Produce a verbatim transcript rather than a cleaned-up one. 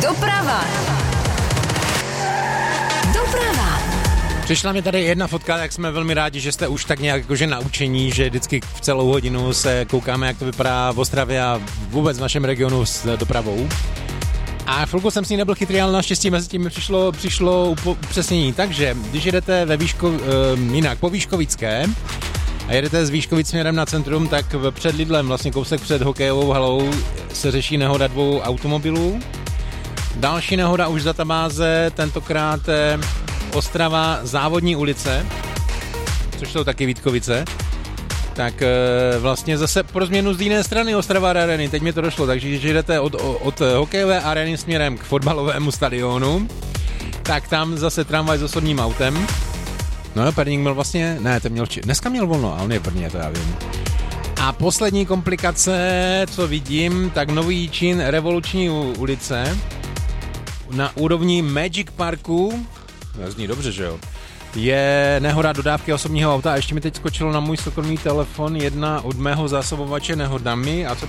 Doprava. Doprava. Přišla mi tady jedna fotka, tak jsme velmi rádi, že jste už tak nějak jakože naučení, že vždycky v celou hodinu se koukáme, jak to vypadá v Ostravě a vůbec v našem regionu s dopravou. A chvilku jsem s ní nebyl chytrý, ale naštěstí mezi tím přišlo, přišlo upřesnění. Takže když jedete ve Výško, uh, jinak po Výškovické a jedete z Výškovic směrem na centrum, tak před Lidlem, vlastně kousek před hokejovou halou, se řeší nehoda dvou automobilů. Další nehoda už za Tabáze, tentokrát Ostrava Závodní ulice, což jsou taky Vítkovice. Tak vlastně zase pro změnu z jiné strany Ostrava Areny, teď mi to došlo, takže když jdete od, od hokejové arény směrem k fotbalovému stadionu, tak tam zase tramvaj s osobním autem. No, Perník měl vlastně, ne, ten měl, dneska měl volno, ale ne první, to já vím. A poslední komplikace, co vidím, tak Nový Jičín, Revoluční ulice, na úrovni Magic Parku, to zní dobře, že jo, je nehoda dodávky osobního auta a ještě mi teď skočilo na můj soukromý telefon jedna od mého zásobovače nehodami a co